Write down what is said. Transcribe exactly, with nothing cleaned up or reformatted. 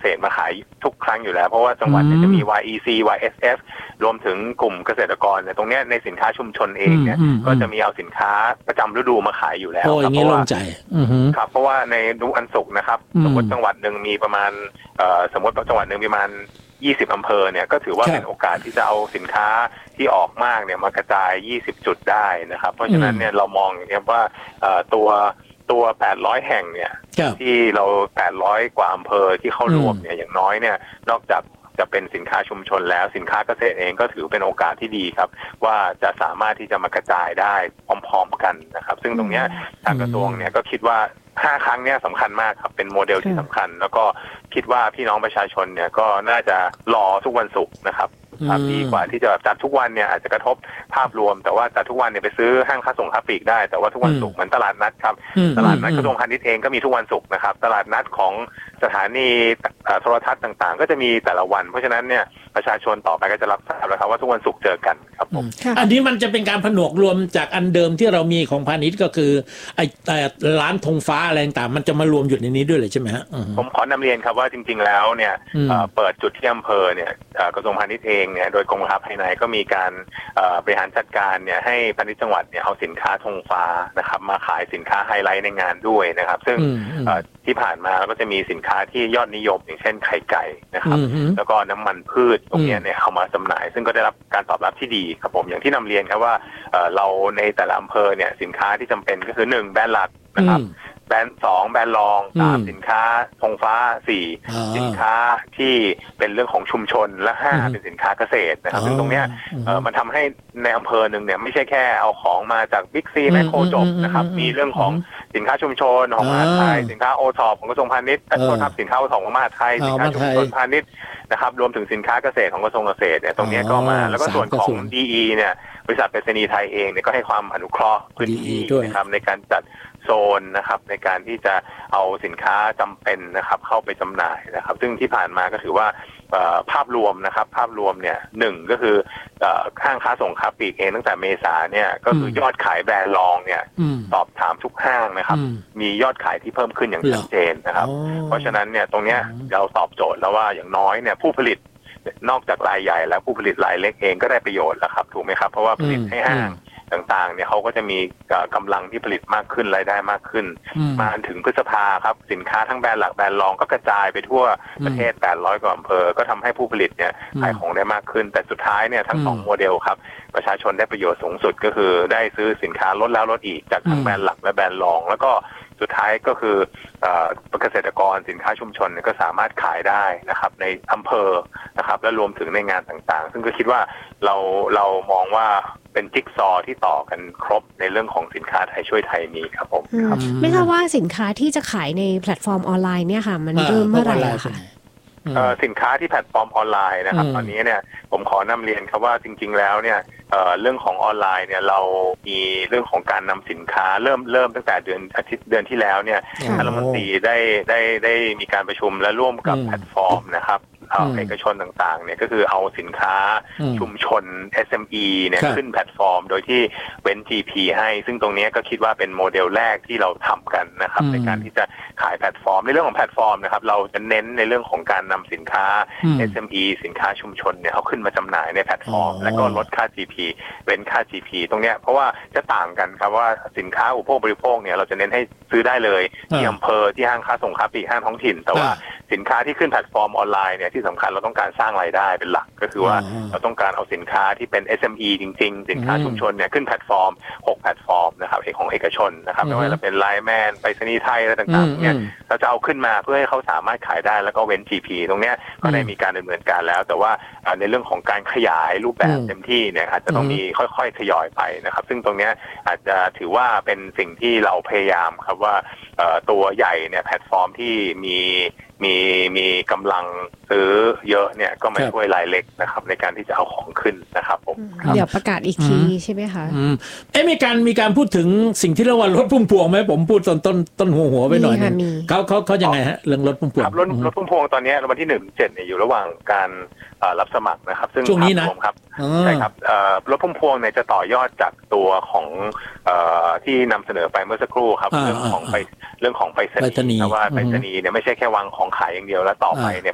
ษตรมาขายทุกครั้งอยู่แล้วเพราะว่าจังหวัดเนี่ยจะมี วาย อี ซี วาย เอส เอฟ รวมถึงกลุ่มเกษตรกรเนี่ยตรงเนี้ยในสินค้าชุมชนเองเนี่ยก็จะมีเอาสินค้าประจำฤดูมาขายอยู่แล้วครับเพราะว่าครับเพราะว่าในวันศุกร์นะครับสมมติจังหวัดหนึ่งมีประมาณสมมติจังหวัดหนึ่งมีประมาณยี่สิบอำเภอเนี่ยก็ถือว่าเป็นโอกาสที่จะเอาสินค้าที่ออกมากเนี่ยมากระจายยี่สิบจุดได้นะครับเพราะฉะนั้นเนี่ยเรามองอย่างนี้ว่าตัวตัวแปดร้อยแห่งเนี่ยที่เราแปดร้อยกว่าอำเภอที่เข้ารวมเนี่ยอย่างน้อยเนี่ยนอกจากจะเป็นสินค้าชุมชนแล้วสินค้าเกษตรเองก็ถือเป็นโอกาสที่ดีครับว่าจะสามารถที่จะมากระจายได้พร้อมๆกันนะครับซึ่งตรงนี้ทางกระทรวงเนี่ยก็คิดว่าห้าครั้งเนี่ยสำคัญมากครับเป็นโมเดลที่สำคัญแล้วก็คิดว่าพี่น้องประชาชนเนี่ยก็น่าจะรอทุกวันศุกร์นะครับดีกว่าที่จะจัดทุกวันเนี่ยอาจจะกระทบภาพรวมแต่ว่าจัดทุกวันเนี่ยไปซื้อห้างค้าส่งค้าปลีกได้แต่ว่าทุกวันศุกร์เหมือนตลาดนัดครับตลาดนัดกระทรวงพาณิชย์เองก็มีทุกวันศุกร์นะครับตลาดนัดของสถานีโทรทัศน์ต่างๆก็จะมีแต่ละวันเพราะฉะนั้นเนี่ยประชาชนต่อไปก็จะรับทราบแล้วครับว่าทุกวันศุกร์เจอกันครับผมอันนี้มันจะเป็นการผนวกรวมจากอันเดิมที่เรามีของพาณิชย์ก็คือไอ้ร้านธงฟ้าอะไรต่างๆมันจะมารวมอยู่ในนี้ด้วยเลยใช่ไหมฮะผมขอนำเรียนครับว่าจริงๆแล้วเนี่ยเปิดจุดที่อำเภอเนี่ยกระทรวงพาณิชย์เองเนี่ยโดยกรมค้าภายในก็มีการบริหารจัดการเนี่ยให้พาณิชย์จังหวัดเนี่ยเอาสินค้าธงฟ้านะครับมาขายสินค้าไฮไลท์ในงานด้วยนะครับซึ่งที่ผ่านมาก็จะมีสินค้าที่ยอดนิยมอย่างเช่นไข่ไก่นะครับแล้วก็น้ำมันพืชตรงนี้เนี่ยเอามาจำหน่ายซึ่งก็ได้รับการตอบรับที่ดีครับผมอย่างที่นำเรียนครับว่าเราในแต่ละอำเภอเนี่ยสินค้าที่จำเป็นก็คือหนึ่งแบรนด์หลักนะครับแบรนด์สองแบรนด์รองสามสินค้าธงฟ้าสี่สินค้าที่เป็นเรื่องของชุมชนและห้าเป็นสินค้าเกษตรนะครับซึ่งตรงเนี้ยมันทำให้ในอำเภอหนึ่งเนี่ยไม่ใช่แค่เอาของมาจากบิ๊กซีแมคโครจบนะครับมีเรื่องของสินค้าชุมชนของมหาดไทยสินค้าโอท็อปของกระทรวงพาณิชย์โทษครับสินค้าโอท็อปของมหาดไทยสินค้าชุมชนพาณิชย์นะครับรวมถึงสินค้าเกษตรของกระทรวงเกษตรเนี่ยตรงนี้ก็มาแล้วก็ส่วนของ ดี อี เนี่ยบริษัทไปรษณีย์ไทยเองเนี่ยก็ให้ความอนุเคราะห์พื้นที่นะครับในการจัดโซนนะครับในการที่จะเอาสินค้าจำเป็นนะครับเข้าไปจำหน่ายนะครับซึ่งที่ผ่านมาก็ถือว่าภาพรวมนะครับภาพรวมเนี่ยหนึ่งก็คือห้างค้าส่งค้าปลีกเองตั้งแต่เมษาเนี่ยก็คือยอดขายแบรนด์รองเนี่ยสอบถามทุกห้างนะครับมียอดขายที่เพิ่มขึ้นอย่างชัดเจนนะครับเพราะฉะนั้นเนี่ยตรงเนี้ยเราตอบโจทย์แล้วว่าอย่างน้อยเนี่ยผู้ผลิตนอกจากรายใหญ่แล้วผู้ผลิตรายเล็กเองก็ได้ประโยชน์แล้วครับถูกไหมครับเพราะว่าผลิตให้ห้างต่างๆเนี่ยเขาก็จะมีกำลังที่ผลิตมากขึ้นรายได้มากขึ้นมาถึงพฤษภาครับสินค้าทั้งแบรนด์หลักแบรนด์รองก็กระจายไปทั่วประเทศแปดร้อยกว่าอำเภอก็ทำให้ผู้ผลิตเนี่ยขายของได้มากขึ้นแต่สุดท้ายเนี่ยทั้งสองโมเดลครับประชาชนได้ประโยชน์สูงสุดก็คือได้ซื้อสินค้าลดแล้วลดอีกจากทั้งแบรนด์หลักและแบรนด์รองแล้วก็สุดท้ายก็คือเกษตรกรสินค้าชุมชนก็สามารถขายได้นะครับในอำเภอนะครับและรวมถึงในงานต่างๆซึ่งก็คิดว่าเราเรามองว่าเป็นจิ๊กซอที่ต่อกันครบในเรื่องของสินค้าไทยช่วยไทยนี้ครับผมไม่ทราบว่าสินค้าที่จะขายในแพลตฟอร์มออนไลน์เนี่ยค่ะมันเริ่มเมื่อไหร่คะสินค้าที่แพลตฟอร์มออนไลน์นะครับตอนนี้เนี่ยผมขอนำเรียนครับว่าจริงๆแล้วเนี่ยเรื่องของออนไลน์เนี่ยเรามีเรื่องของการนำสินค้าเริ่มเริ่มตั้งแต่เดือนอาทิตย์เดือนที่แล้วเนี่ยท่านรัฐมนตรีได้ได้ได้มีการประชุมและร่วมกับแพลตฟอร์มนะครับเอกชนต่างๆเนี่ยก็คือเอาสินค้าชุมชน เอส เอ็ม อี เนี่ยขึ้นแพลตฟอร์มโดยที่เว้น จี พี ให้ซึ่งตรงนี้ก็คิดว่าเป็นโมเดลแรกที่เราทำกันนะครับในการที่จะขายแพลตฟอร์มในเรื่องของแพลตฟอร์มนะครับเราจะเน้นในเรื่องของการนำสินค้า เอส เอ็ม อี สินค้าชุมชนเนี่ยเอาขึ้นมาจำหน่ายในแพลตฟอร์มแล้วก็ลดค่า จี พี เว้นค่า จี พี ตรงนี้เพราะว่าจะต่างกันครับว่าสินค้าอุปโภคบริโภคเนี่ยเราจะเน้นให้ซื้อได้เลยที่อำเภอที่ห้างค้าส่งค้าปลีกห้างท้องถิ่นแต่ว่าสินค้าที่ขึ้นแพลตฟอร์มออนไลน์เนี่ยที่สำคัญเราต้องการสร้างรายได้เป็นหลักก็คือว่าเราต้องการเอาสินค้าที่เป็น เอส เอ็ม อี จริงๆสินค้าชุมชนเนี่ยขึ้นแพลตฟอร์มหกแพลตฟอร์มนะครับของเอกชนนะครับไม่ว่าจะเป็นไลน์แมนไปรษณีย์ไทยอะไรต่างๆเนี่ยเราจะเอาขึ้นมาเพื่อให้เขาสามารถขายได้แล้วก็เว้น จี พี ตรงเนี้ยก็ได้มีการดำเนินการแล้วแต่ว่าในเรื่องของการขยายรูปแบบเต็มที่เนี่ยอาจจะต้องมีค่อยๆทยอยไปนะครับซึ่งตรงเนี้ยอาจจะถือว่าเป็นสิ่งที่เราพยายามครับว่าตัวใหญ่เนี่ยแพลตฟอร์มที่มีมีมีกำลังซื้อเยอะเนี่ยก็มาช่วยรายเล็กนะครับในการที่จะเอาของขึ้นนะครับผมเดี๋ยวประกาศอีกทีใช่ไหมคะเอ๊ะมีการมีการพูดถึงสิ่งที่เรียกว่ารถพุ่มพวงไหมผมพูดต้นต้นต้นหัวหัวไปหน่อยนึงเขาเขาเขายังไงฮะเรื่องรถพุ่มพวงรถรถพุ่มพวงตอนนี้วันที่หนึ่งเจ็ดเนี่ยอยู่ระหว่างการรับสมัครนะครับซึ่งช่วงนี้นะครับใช่ครับรถพุ่มพวงเนี่ยจะต่อยอดจากตัวของที่นำเสนอไปเมื่อสักครู่ครับเรื่องของไปเรื่องของไปรษณีย์นะว่าไปรษณีย์เนี่ยไม่ใช่แค่วางของขายอย่างเดียวแล้วต่อไปเนี่ย